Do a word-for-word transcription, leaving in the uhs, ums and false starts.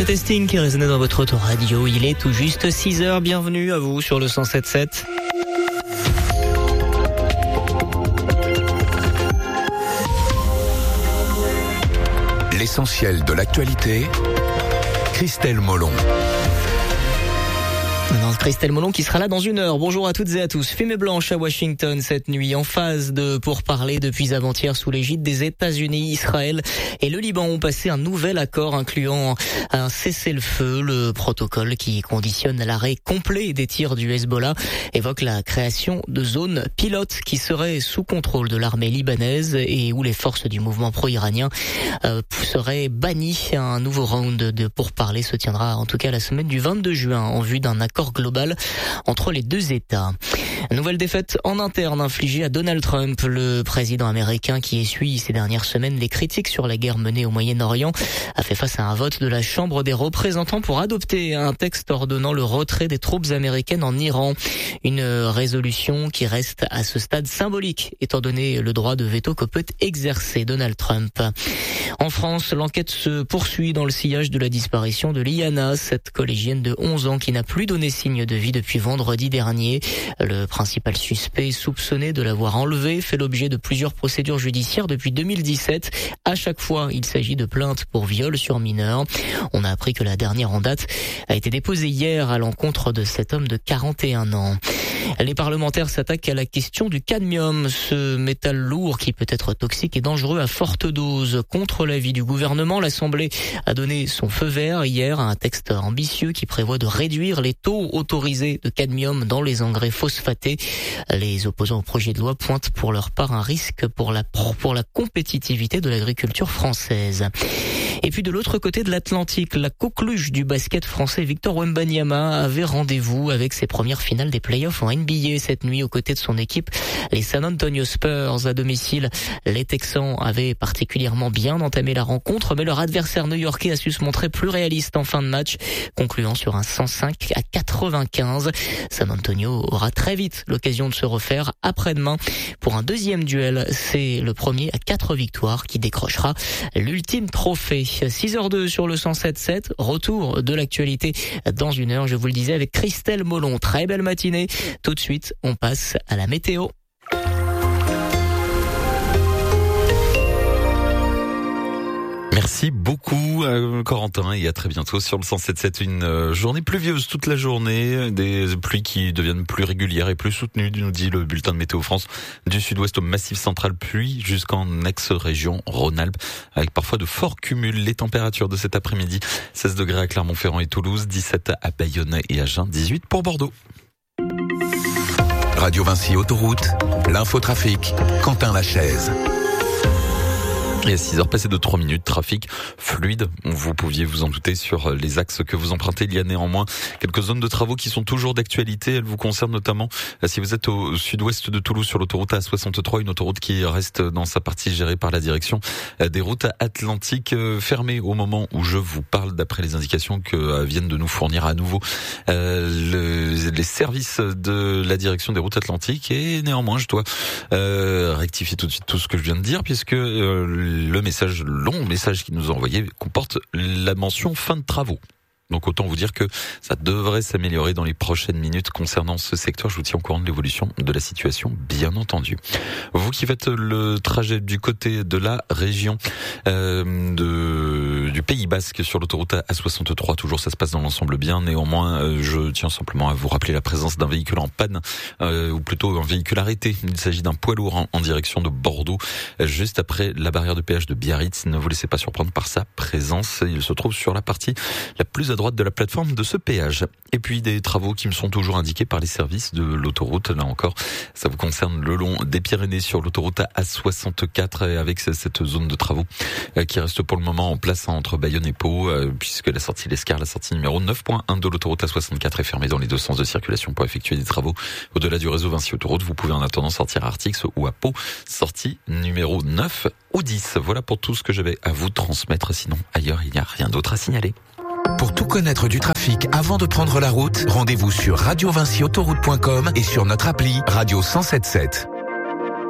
C'était Sting qui résonnait dans votre autoradio. Il est tout juste six heures. Bienvenue à vous sur le cent sept sept. L'essentiel de l'actualité, Christelle Molon. Non, Christelle Molon qui sera là dans une heure. Bonjour à toutes et à tous. Fumée blanche à Washington cette nuit, en phase de pourparlers depuis avant-hier sous l'égide des États-Unis. Israël et le Liban ont passé un nouvel accord incluant un cessez-le-feu. Le protocole qui conditionne l'arrêt complet des tirs du Hezbollah évoque la création de zones pilotes qui seraient sous contrôle de l'armée libanaise et où les forces du mouvement pro-iranien euh, seraient bannies. Un nouveau round de pourparlers se tiendra en tout cas la semaine du vingt-deux juin en vue d'un accord global entre les deux États. Nouvelle défaite en interne infligée à Donald Trump, le président américain qui essuie ces dernières semaines les critiques sur la guerre menée au Moyen-Orient, a fait face à un vote de la Chambre des représentants pour adopter un texte ordonnant le retrait des troupes américaines en Iran. Une résolution qui reste à ce stade symbolique, étant donné le droit de veto que peut exercer Donald Trump. En France, l'enquête se poursuit dans le sillage de la disparition de Liana, cette collégienne de onze ans qui n'a plus donné signe de vie depuis vendredi dernier. Le principal suspect soupçonné de l'avoir enlevé fait l'objet de plusieurs procédures judiciaires depuis deux mille dix-sept. À chaque fois, il s'agit de plaintes pour viol sur mineur. On a appris que la dernière en date a été déposée hier à l'encontre de cet homme de quarante et un ans. Les parlementaires s'attaquent à la question du cadmium, ce métal lourd qui peut être toxique et dangereux à forte dose. Contre l'avis du gouvernement, l'Assemblée a donné son feu vert hier à un texte ambitieux qui prévoit de réduire les taux autorisés de cadmium dans les engrais phosphatés. Les opposants au projet de loi pointent pour leur part un risque pour la, pour la compétitivité de l'agriculture française. Et puis de l'autre côté de l'Atlantique, la coqueluche du basket français Victor Wembanyama avait rendez-vous avec ses premières finales des playoffs en N B A cette nuit aux côtés de son équipe, les San Antonio Spurs à domicile. Les Texans avaient particulièrement bien entamé la rencontre, mais leur adversaire new-yorkais a su se montrer plus réaliste en fin de match, concluant sur un cent cinq à quatre-vingt-quinze. San Antonio aura très vite l'occasion de se refaire après-demain pour un deuxième duel. C'est le premier à quatre victoires qui décrochera l'ultime trophée. six heures deux sur le cent sept sept. Retour de l'actualité dans une heure, je vous le disais, avec Christelle Molon. Très belle matinée. Tout de suite, on passe à la météo. Merci beaucoup euh, Corentin et à très bientôt sur le cent sept sept. Une euh, journée pluvieuse toute la journée, des pluies qui deviennent plus régulières et plus soutenues, nous dit le bulletin de Météo France. Du sud-ouest au Massif central, pluie jusqu'en ex-région Rhône-Alpes, avec parfois de forts cumuls. Les températures de cet après-midi, seize degrés à Clermont-Ferrand et Toulouse, dix-sept à Bayonne et Agen, dix-huit pour Bordeaux. Radio Vinci Autoroute, l'infotrafic, Quentin Lachaise. Et à six heures passées de trois minutes, trafic fluide. Vous pouviez vous en douter sur les axes que vous empruntez. Il y a néanmoins quelques zones de travaux qui sont toujours d'actualité. Elles vous concernent notamment si vous êtes au sud-ouest de Toulouse sur l'autoroute A soixante-trois, une autoroute qui reste dans sa partie gérée par la direction des routes atlantiques, fermée au moment où je vous parle, d'après les indications que viennent de nous fournir à nouveau euh, le, les services de la direction des routes atlantiques. Et néanmoins, je dois euh, rectifier tout de suite tout ce que je viens de dire, puisque euh, le message, le long message qu'il nous a envoyé comporte la mention fin de travaux. Donc autant vous dire que ça devrait s'améliorer dans les prochaines minutes concernant ce secteur. Je vous tiens au courant de l'évolution de la situation, bien entendu. Vous qui faites le trajet du côté de la région euh, de, du Pays Basque sur l'autoroute A soixante-trois, toujours ça se passe dans l'ensemble bien. Néanmoins, euh, je tiens simplement à vous rappeler la présence d'un véhicule en panne, euh, ou plutôt un véhicule arrêté. Il s'agit d'un poids lourd en, en direction de Bordeaux, euh, juste après la barrière de péage de Biarritz. Ne vous laissez pas surprendre par sa présence. Il se trouve sur la partie la plus à droite de la plateforme de ce péage. Et puis des travaux qui me sont toujours indiqués par les services de l'autoroute. Là encore, ça vous concerne le long des Pyrénées sur l'autoroute A soixante-quatre, avec cette zone de travaux qui reste pour le moment en place entre Bayonne et Pau, puisque la sortie l'Escar, la sortie numéro neuf point un de l'autoroute A soixante-quatre est fermée dans les deux sens de circulation pour effectuer des travaux au-delà du réseau Vinci Autoroute. Vous pouvez en attendant sortir à Artix ou à Pau, sortie numéro neuf ou dix. Voilà pour tout ce que j'avais à vous transmettre. Sinon, ailleurs, il n'y a rien d'autre à signaler. Pour tout connaître du trafic avant de prendre la route, rendez-vous sur radio vinci autoroute point com et sur notre appli Radio cent sept sept.